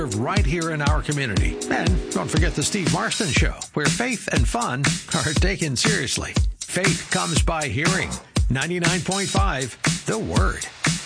right here in our community. And don't forget the Steve Marston Show, where faith and fun are taken seriously. Faith comes by hearing. 99.5, The Word.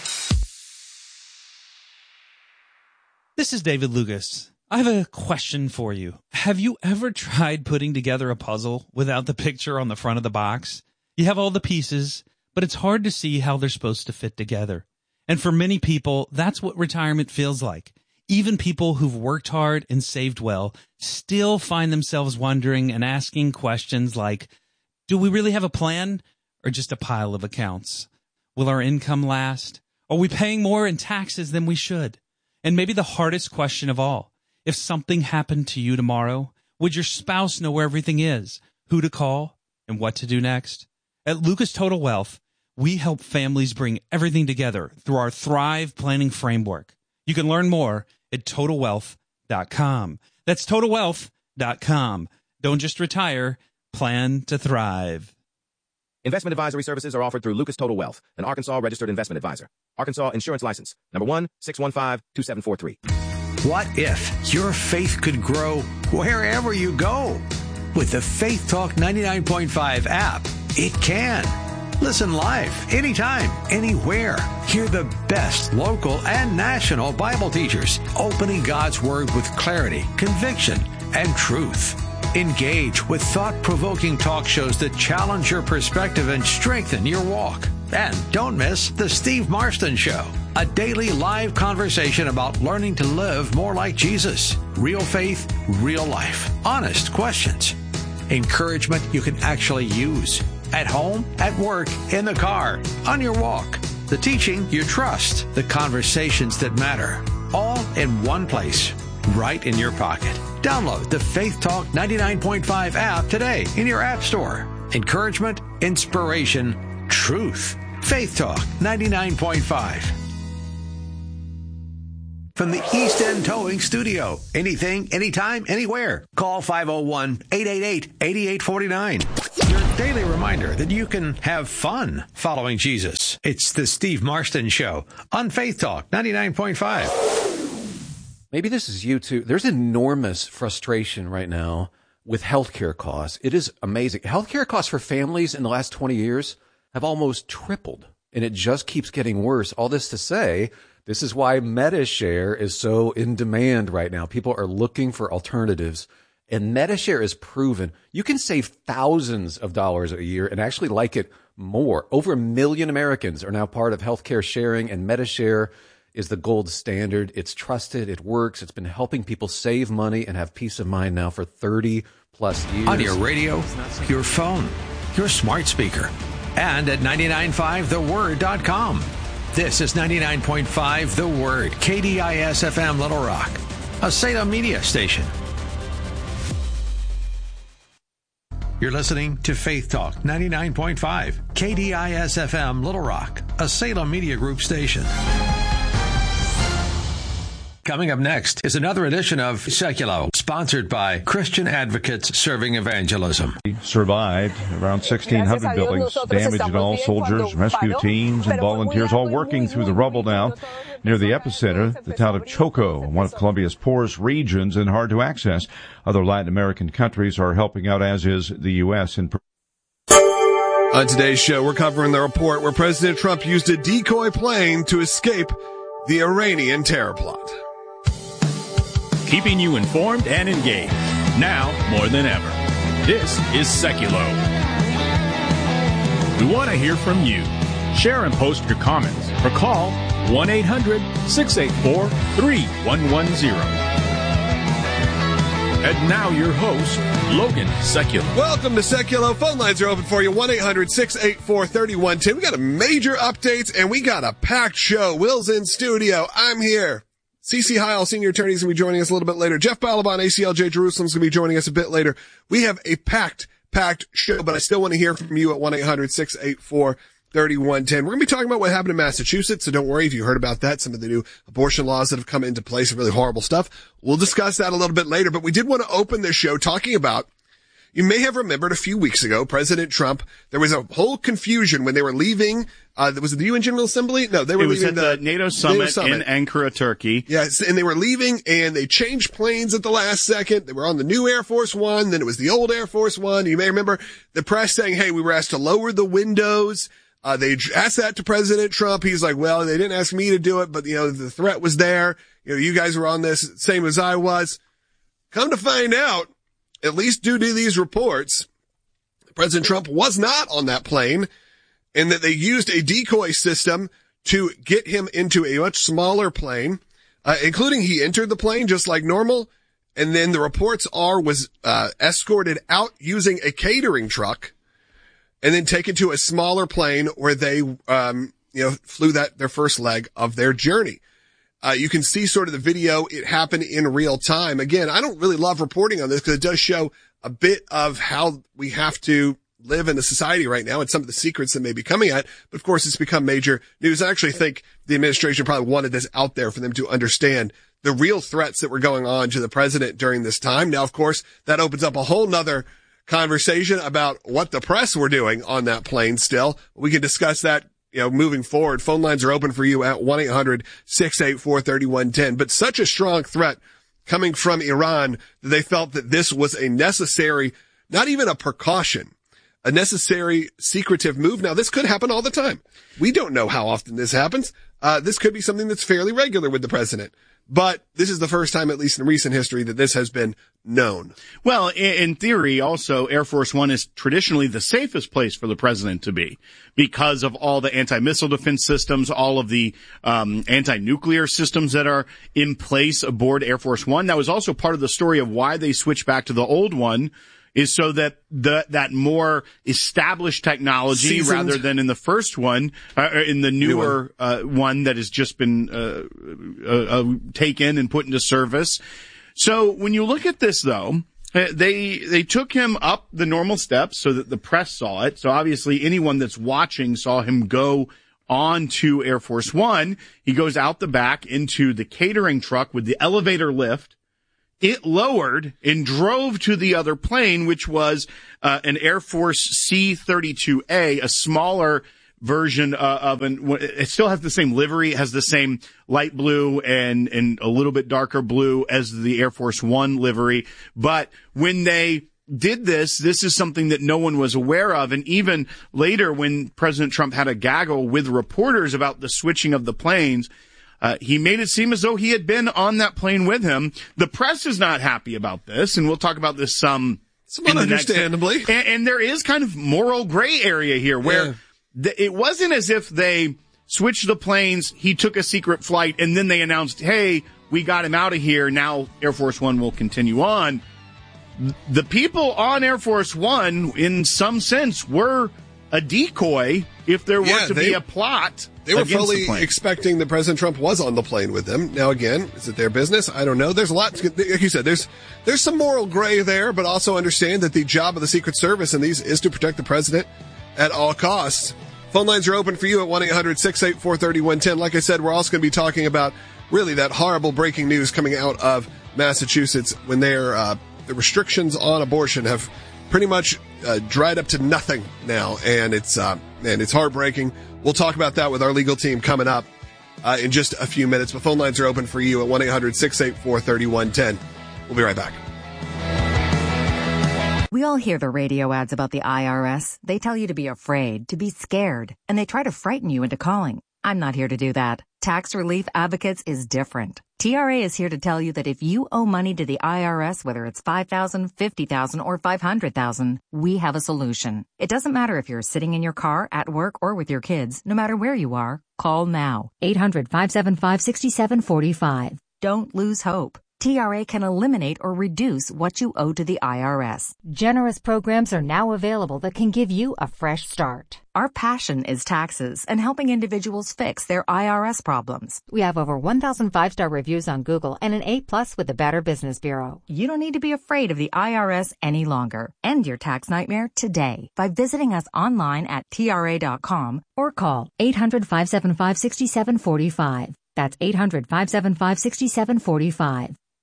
This is David Lucas. I have a question for you. Have you ever tried putting together a puzzle without the picture on the front of the box? You have all the pieces, but it's hard to see how they're supposed to fit together. And for many people, that's what retirement feels like. Even people who've worked hard and saved well still find themselves wondering and asking questions like, do we really have a plan or just a pile of accounts? Will our income last? Are we paying more in taxes than we should? And maybe the hardest question of all, if something happened to you tomorrow, would your spouse know where everything is, who to call, and what to do next? At Lucas Total Wealth, we help families bring everything together through our Thrive Planning Framework. You can learn more at TotalWealth.com. That's TotalWealth.com. Don't just retire, plan to thrive. Investment advisory services are offered through Lucas Total Wealth, an Arkansas registered investment advisor. Arkansas Insurance License, number 1-615-2743. What if your faith could grow wherever you go? With the Faith Talk 99.5 app, it can. Listen live, anytime, anywhere. Hear the best local and national Bible teachers opening God's Word with clarity, conviction, and truth. Engage with thought-provoking talk shows that challenge your perspective and strengthen your walk. And don't miss the Steve Marston Show, a daily live conversation about learning to live more like Jesus. Real faith, real life. Honest questions. Encouragement you can actually use. At home, at work, in the car, on your walk. The teaching you trust. The conversations that matter. All in one place. Right in your pocket. Download the Faith Talk 99.5 app today in your app store. Encouragement, inspiration, truth. Faith Talk 99.5. From the East End Towing Studio. Anything, anytime, anywhere. Call 501-888-8849. Your daily reminder that you can have fun following Jesus. It's the Steve Marston Show on Faith Talk 99.5. Maybe this is you too. There's enormous frustration right now with healthcare costs. It is amazing. Healthcare costs for families in the last 20 years have almost tripled, and it just keeps getting worse. All this to say, this is why MediShare is so in demand right now. People are looking for alternatives, and MediShare is proven. You can save thousands of dollars a year and actually like it more. Over 1 million Americans are now part of healthcare sharing, and MediShare is the gold standard. It's trusted. It works. It's been helping people save money and have peace of mind now for 30 plus years. On your radio, your phone, your smart speaker, and at 995theword.com. This is 99.5 The Word, KDIS-FM Little Rock, a Salem media station. You're listening to Faith Talk 99.5, KDIS-FM Little Rock, a Salem Media Group station. Coming up next is another edition of Seculo, sponsored by Christian Advocates Serving Evangelism. Survived around 1,600 buildings damaged and all. Soldiers, rescue teams, and volunteers all working through the rubble now near the epicenter, the town of Choco, one of Colombia's poorest regions and hard to access. Other Latin American countries are helping out, as is the U.S. On today's show, we're covering the report where President Trump used a decoy plane to escape the Iranian terror plot. Keeping you informed and engaged, now more than ever. This is Seculo. We want to hear from you. Share and post your comments or call 1-800-684-3110. And now your host, Logan Seculo. Welcome to Seculo. Phone lines are open for you, 1-800-684-3110. We got a major updates, and we got a packed show. Will's in studio. I'm here. CC Heil, senior attorney, is going to be joining us a little bit later. Jeff Balaban, ACLJ Jerusalem, is going to be joining us a bit later. We have a packed show, but I still want to hear from you at 1-800-684-3110. We're going to be talking about what happened in Massachusetts, so don't worry if you heard about that. Some of the new abortion laws that have come into place, really horrible stuff. We'll discuss that a little bit later, but we did want to open this show talking about, You may have remembered a few weeks ago, President Trump, there was a whole confusion when they were leaving. Was it the UN General Assembly? No, they were leaving the NATO summit in Ankara, Turkey. Yes, and they were leaving, and they changed planes at the last second. They were on the new Air Force One, then it was the old Air Force One. You may remember the press saying, hey, we were asked to lower the windows. They asked that to President Trump. He's like, well, they didn't ask me to do it, but, the threat was there. You guys were on this, same as I was. Come to find out, at least due to these reports, President Trump was not on that plane, and that they used a decoy system to get him into a much smaller plane, including he entered the plane just like normal, and then the reports was escorted out using a catering truck, and then taken to a smaller plane where they, flew their first leg of their journey. You can see sort of the video. It happened in real time. Again, I don't really love reporting on this because it does show a bit of how we have to live in a society right now and some of the secrets that may be coming out. But of course, it's become major news. I actually think the administration probably wanted this out there for them to understand the real threats that were going on to the president during this time. Now, of course, that opens up a whole nother conversation about what the press were doing on that plane still. We can discuss that, moving forward. Phone lines are open for you at 1-800-684-3110. But such a strong threat coming from Iran that they felt that this was a necessary, not even a precaution, a necessary secretive move. Now, this could happen all the time. We don't know how often this happens. This could be something that's fairly regular with the president. But this is the first time, at least in recent history, that this has been known. Well, in theory, also, Air Force One is traditionally the safest place for the president to be because of all the anti-missile defense systems, all of the anti-nuclear systems that are in place aboard Air Force One. That was also part of the story of why they switched back to the old one, is so that that more established technology, rather than in the first one, in the newer one that has just been taken and put into service. So when you look at this, though, they took him up the normal steps so that the press saw it. So obviously anyone that's watching saw him go on to Air Force One. He goes out the back into the catering truck with the elevator lift. It lowered and drove to the other plane, which was an Air Force C-32A, a smaller version it still has the same livery, it has the same light blue and a little bit darker blue as the Air Force One livery. But when they did this is something that no one was aware of. And even later, when President Trump had a gaggle with reporters about the switching of the planes, he made it seem as though he had been on that plane with him. The press is not happy about this, and we'll talk about this some understandably. And there is kind of moral gray area here where it wasn't as if they switched the planes, he took a secret flight, and then they announced, hey, we got him out of here, now Air Force One will continue on. The people on Air Force One, in some sense, were a decoy if there were to be a plot. They were fully expecting that President Trump was on the plane with them. Now, again, is it their business? I don't know. There's a lot, like you said, there's some moral gray there, but also understand that the job of the Secret Service in these is to protect the president at all costs. Phone lines are open for you at 1-800-684-3110. Like I said, we're also going to be talking about really that horrible breaking news coming out of Massachusetts when the restrictions on abortion have pretty much dried up to nothing now, and it's heartbreaking. We'll talk about that with our legal team coming up in just a few minutes. But phone lines are open for you at 1-800-684-3110. We'll be right back. We all hear the radio ads about the IRS. They tell you to be afraid, to be scared, and they try to frighten you into calling. I'm not here to do that. Tax Relief Advocates is different. TRA is here to tell you that if you owe money to the IRS, whether it's $5,000, $50,000, or $500,000, we have a solution. It doesn't matter if you're sitting in your car, at work, or with your kids. No matter where you are, call now. 800-575-6745. Don't lose hope. TRA can eliminate or reduce what you owe to the IRS. Generous programs are now available that can give you a fresh start. Our passion is taxes and helping individuals fix their IRS problems. We have over 1,000 5-star reviews on Google and an A+ with the Better Business Bureau. You don't need to be afraid of the IRS any longer. End your tax nightmare today by visiting us online at TRA.com or call 800-575-6745. That's 800-575-6745.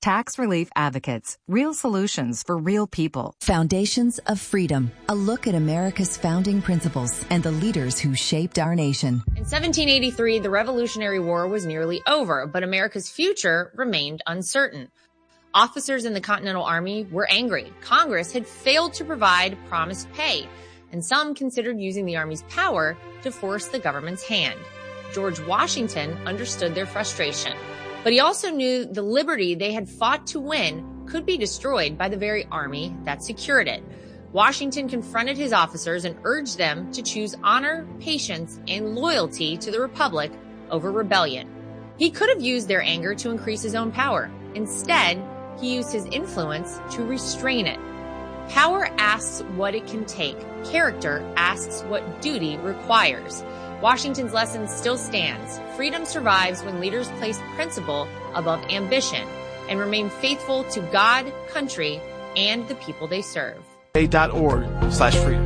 Tax Relief Advocates. Real solutions for real people. Foundations of Freedom. A look at America's founding principles and the leaders who shaped our nation. In 1783, the Revolutionary War was nearly over, but America's future remained uncertain. Officers in the Continental Army were angry. Congress had failed to provide promised pay, and some considered using the Army's power to force the government's hand. George Washington understood their frustration, but he also knew the liberty they had fought to win could be destroyed by the very army that secured it. Washington confronted his officers and urged them to choose honor, patience, and loyalty to the Republic over rebellion. He could have used their anger to increase his own power. Instead, he used his influence to restrain it. Power asks what it can take. Character asks what duty requires. Washington's lesson still stands. Freedom survives when leaders place principle above ambition and remain faithful to God, country, and the people they serve. .org/freedom.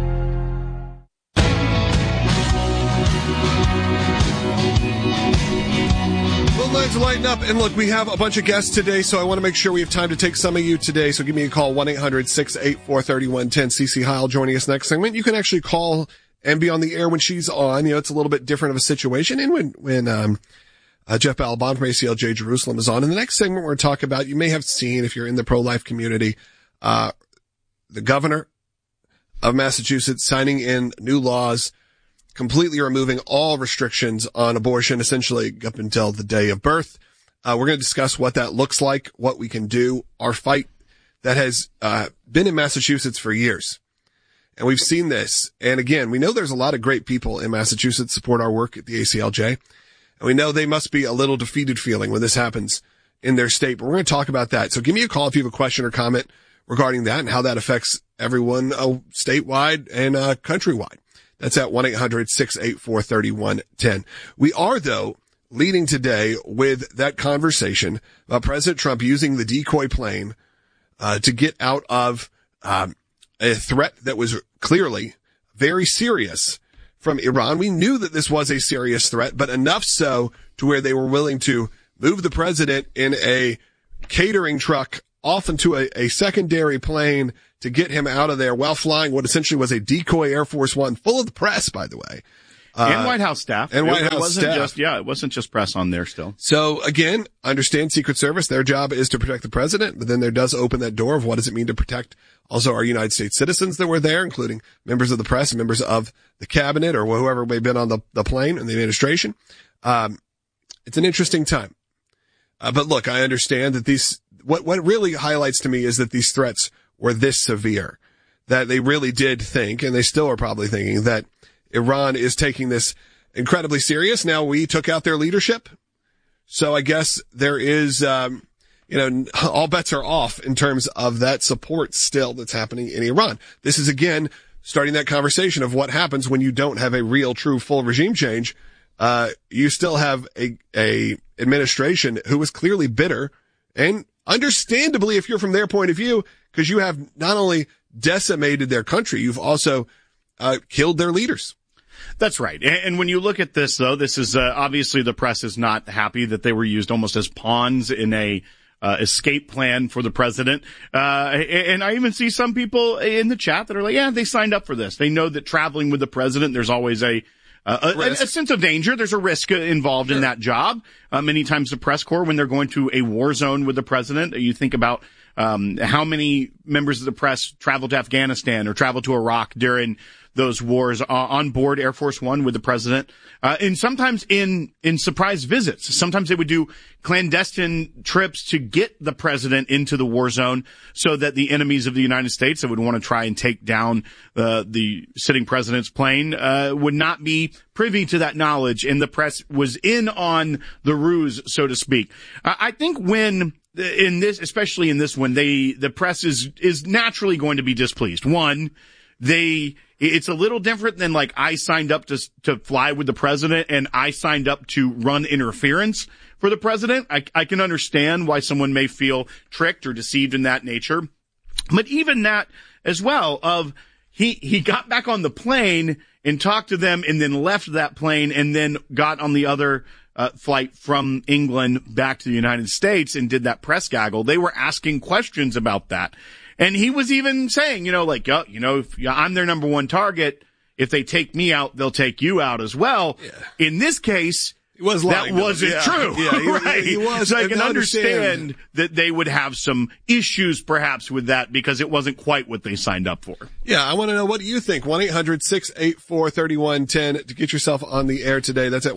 Phone lines are lighting up, and look, we have a bunch of guests today, so I want to make sure we have time to take some of you today. So give me a call, 1-800-684-3110. CC Heil joining us next segment. You can actually call and be on the air when she's on. You know, it's a little bit different of a situation. And when Jeff Balaban from ACLJ Jerusalem is on. In the next segment, we're going to talk about, you may have seen, if you're in the pro-life community, the governor of Massachusetts signing in new laws, completely removing all restrictions on abortion, essentially up until the day of birth. We're going to discuss what that looks like, what we can do, our fight that has been in Massachusetts for years. And we've seen this. And again, we know there's a lot of great people in Massachusetts support our work at the ACLJ. And we know they must be a little defeated feeling when this happens in their state. But we're going to talk about that. So give me a call if you have a question or comment regarding that and how that affects everyone statewide and countrywide. That's at 1-800-684-3110. We are, though, leading today with that conversation about President Trump using the decoy plane to get out of a threat that was clearly very serious from Iran. We knew that this was a serious threat, but enough so to where they were willing to move the president in a catering truck off into a secondary plane to get him out of there while flying what essentially was a decoy Air Force One, full of the press, by the way. And White House staff. And White House staff. It wasn't just press on there still. So again, understand Secret Service. Their job is to protect the president, but then there does open that door of what does it mean to protect also our United States citizens that were there, including members of the press and members of the cabinet or whoever may have been on the plane and the administration. It's an interesting time. But look, I understand that what really highlights to me is that these threats were this severe, that they really did think, and they still are probably thinking, that Iran is taking this incredibly serious. Now, we took out their leadership. So I guess there is, all bets are off in terms of that support still that's happening in Iran. This is, again, starting that conversation of what happens when you don't have a real, true, full regime change. You still have a administration who is clearly bitter, and understandably, if you're from their point of view, because you have not only decimated their country, you've also killed their leaders. That's right. And when you look at this, though, this is obviously the press is not happy that they were used almost as pawns in a escape plan for the president. And I even see some people in the chat that are like, yeah, they signed up for this. They know that traveling with the president, there's always a sense of danger. There's a risk involved in that job. Many times the press corps, when they're going to a war zone with the president, you think about how many members of the press traveled to Afghanistan or traveled to Iraq during those wars on board Air Force One with the president, and sometimes in surprise visits. Sometimes they would do clandestine trips to get the president into the war zone so that the enemies of the United States that would want to try and take down the sitting president's plane would not be privy to that knowledge, and the press was in on the ruse, so to speak. I think when in this, especially in this one, the press is naturally going to be displeased. One, it's a little different than like I signed up to fly with the president and I signed up to run interference for the president. I can understand why someone may feel tricked or deceived in that nature. But even that as well of he got back on the plane and talked to them and then left that plane and then got on the other flight from England back to the United States and did that press gaggle, they were asking questions about that. And he was even saying, if I'm their number one target, if they take me out, they'll take you out as well. Yeah. In this case, that wasn't true. Yeah, right. He was. So I can understand that they would have some issues perhaps with that because it wasn't quite what they signed up for. Yeah, I want to know what you think. 1-800-684-3110 to get yourself on the air today. That's at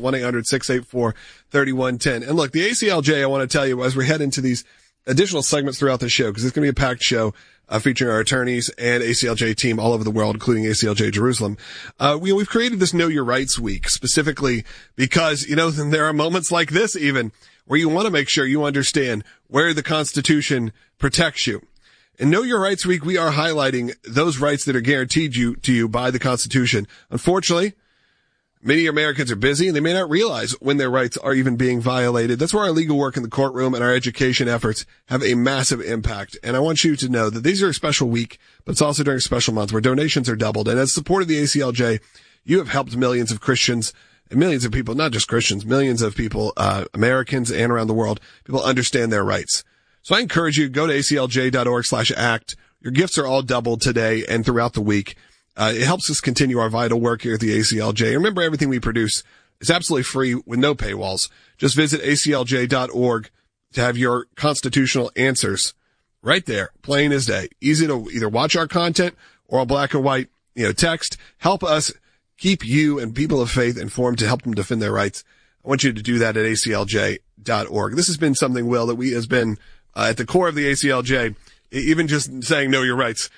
1-800-684-3110. And look, the ACLJ, I want to tell you, as we head into these additional segments throughout the show, because it's going to be a packed show, featuring our attorneys and ACLJ team all over the world, including ACLJ Jerusalem. We've created this Know Your Rights Week specifically because, there are moments like this even where you want to make sure you understand where the Constitution protects you. In Know Your Rights Week, we are highlighting those rights that are guaranteed to you by the Constitution. Unfortunately, many Americans are busy and they may not realize when their rights are even being violated. That's where our legal work in the courtroom and our education efforts have a massive impact. And I want you to know that these are a special week, but it's also during a special month where donations are doubled. And as support of the ACLJ, you have helped millions of Christians and millions of people, not just Christians, millions of people, Americans and around the world, people understand their rights. So I encourage you, go to aclj.org/act. Your gifts are all doubled today and throughout the week. It helps us continue our vital work here at the ACLJ. Remember, everything we produce is absolutely free with no paywalls. Just visit aclj.org to have your constitutional answers right there, plain as day. Easy to either watch our content or a black and white, text. Help us keep you and people of faith informed to help them defend their rights. I want you to do that at aclj.org. This has been something, Will, that has been at the core of the ACLJ, even just saying know your rights,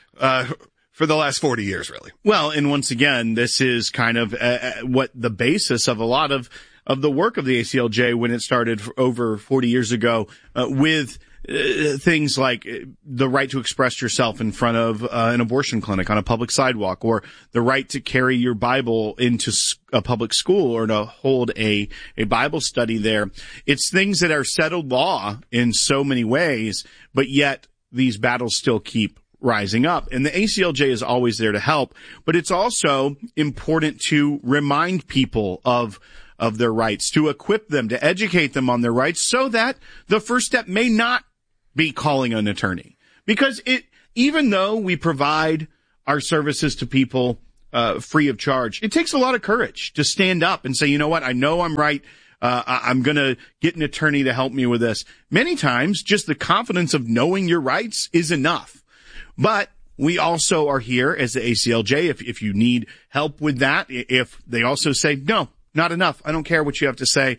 for the last 40 years, really. Well, and once again, this is kind of what the basis of a lot of the work of the ACLJ when it started over 40 years ago, with things like the right to express yourself in front of an abortion clinic on a public sidewalk, or the right to carry your Bible into a public school or to hold a Bible study there. It's things that are settled law in so many ways, but yet these battles still keep rising up. And the ACLJ is always there to help, but it's also important to remind people of their rights, to equip them, to educate them on their rights, so that the first step may not be calling an attorney. Because even though we provide our services to people free of charge, it takes a lot of courage to stand up and say, you know what, I know I'm right. I'm going to get an attorney to help me with this. Many times, just the confidence of knowing your rights is enough. But we also are here as the ACLJ if you need help with that. If they also say, no, not enough, I don't care what you have to say,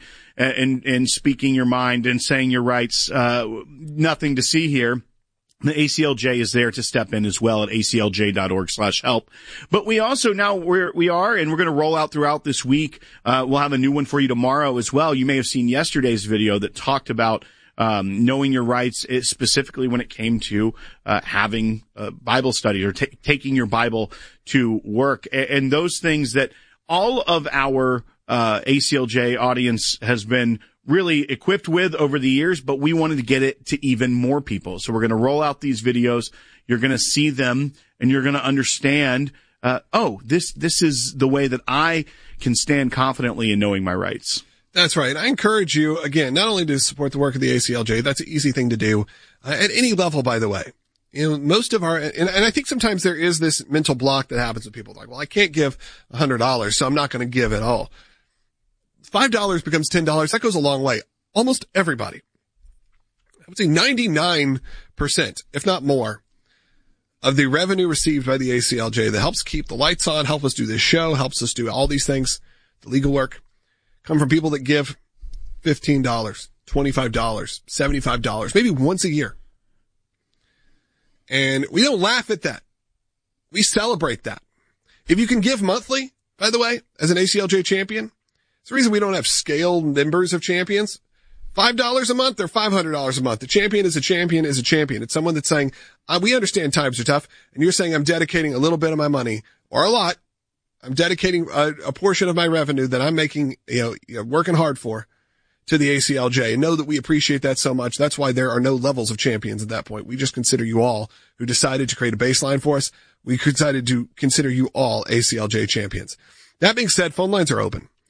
and speaking your mind and saying your rights, nothing to see here, the ACLJ is there to step in as well at aclj.org/help. But we also now we're going to roll out throughout this week. We'll have a new one for you tomorrow as well. You may have seen yesterday's video that talked about knowing your rights, specifically when it came to having a Bible study or taking your Bible to work, and those things that all of our ACLJ audience has been really equipped with over the years, but we wanted to get it to even more people. So we're going to roll out these videos. You're going to see them, and you're going to understand, this is the way that I can stand confidently in knowing my rights. That's right. I encourage you, again, not only to support the work of the ACLJ, that's an easy thing to do, at any level, by the way. Most of and I think sometimes there is this mental block that happens with people like, well, I can't give $100, so I'm not going to give at all. $5 becomes $10. That goes a long way. Almost everybody, I would say 99%, if not more, of the revenue received by the ACLJ that helps keep the lights on, help us do this show, helps us do all these things, the legal work, come from people that give $15, $25, $75, maybe once a year. And we don't laugh at that. We celebrate that. If you can give monthly, by the way, as an ACLJ champion, it's the reason we don't have scaled numbers of champions. $5 a month or $500 a month. The champion is a champion is a champion. It's someone that's saying, we understand times are tough. And you're saying I'm dedicating a little bit of my money or a lot. I'm dedicating a portion of my revenue that I'm making, working hard for to the ACLJ, and know that we appreciate that so much. That's why there are no levels of champions at that point. We just consider you all who decided to create a baseline for us. We decided to consider you all ACLJ champions. That being said, phone lines are open.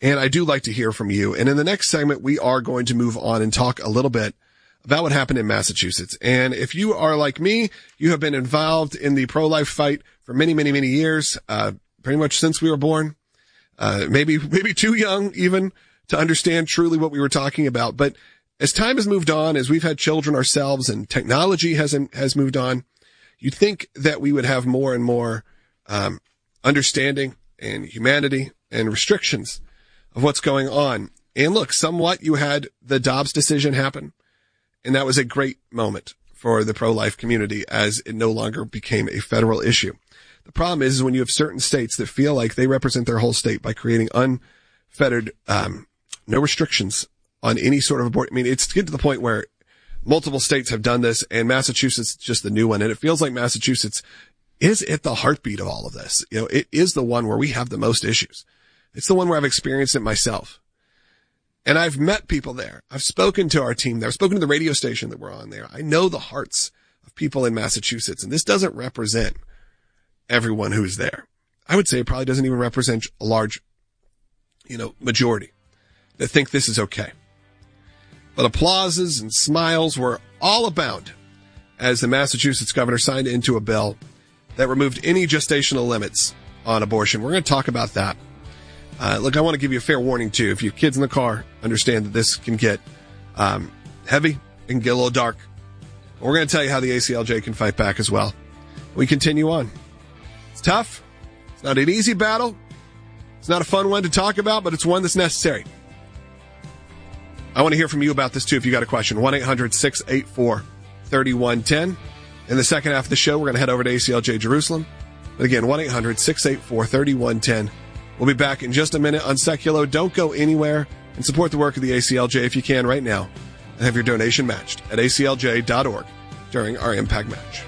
And I do like to hear from you. And in the next segment, we are going to move on and talk a little bit about what happened in Massachusetts. And if you are like me, you have been involved in the pro-life fight for many, many, many years, pretty much since we were born, maybe too young even to understand truly what we were talking about. But as time has moved on, as we've had children ourselves and technology has moved on, you'd think that we would have more and more, understanding and humanity and restrictions of what's going on. And look, somewhat you had the Dobbs decision happen, and that was a great moment for the pro-life community as it no longer became a federal issue. The problem is when you have certain states that feel like they represent their whole state by creating unfettered, no restrictions on any sort of abortion. I mean, it's getting to the point where multiple states have done this, and Massachusetts is just the new one. And it feels like Massachusetts is at the heartbeat of all of this. You know, it is the one where we have the most issues. It's the one where I've experienced it myself. And I've met people there. I've spoken to our team there. I've spoken to the radio station that we're on there. I know the hearts of people in Massachusetts, and this doesn't represent everyone who's there. I would say it probably doesn't even represent a large, majority that think this is okay. But applauses and smiles were all abound as the Massachusetts governor signed into a bill that removed any gestational limits on abortion. We're going to talk about that. Look, I want to give you a fair warning, too. If you have kids in the car, understand that this can get heavy. It can get a little dark. But we're going to tell you how the ACLJ can fight back as well. We continue on. It's tough. It's not an easy battle. It's not a fun one to talk about, but it's one that's necessary. I want to hear from you about this, too, if you got a question. 1-800-684-3110. In the second half of the show, we're going to head over to ACLJ Jerusalem. But again, 1-800-684-3110. We'll be back in just a minute on Seculo. Don't go anywhere and support the work of the ACLJ if you can right now and have your donation matched at aclj.org during our Impact Match.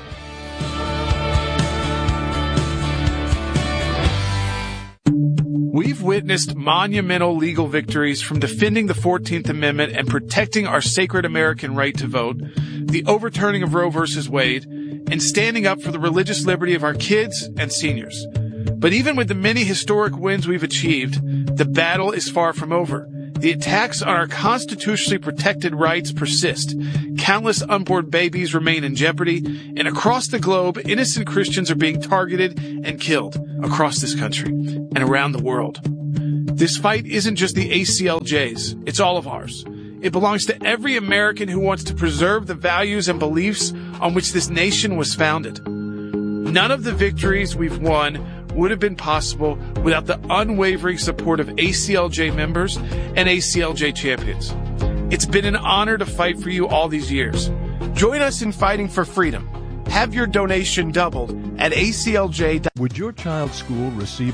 We've witnessed monumental legal victories from defending the 14th Amendment and protecting our sacred American right to vote, the overturning of Roe v. Wade, and standing up for the religious liberty of our kids and seniors. But even with the many historic wins we've achieved, the battle is far from over. The attacks on our constitutionally protected rights persist. Countless unborn babies remain in jeopardy, and across the globe, innocent Christians are being targeted and killed across this country and around the world. This fight isn't just the ACLJ's, it's all of ours. It belongs to every American who wants to preserve the values and beliefs on which this nation was founded. None of the victories we've won would have been possible without the unwavering support of ACLJ members and ACLJ champions. It's been an honor to fight for you all these years. Join us in fighting for freedom. Have your donation doubled at ACLJ. Would your child's school receive